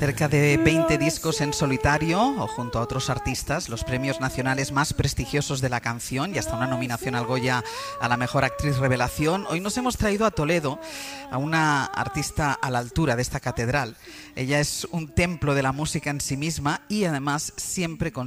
Cerca de 20 discos en solitario o junto a otros artistas, los premios nacionales más prestigiosos de la canción y hasta una nominación al Goya a la mejor actriz revelación. Hoy nos hemos traído a Toledo a una artista a la altura de esta catedral. Ella es un templo de la música en sí misma y además siempre con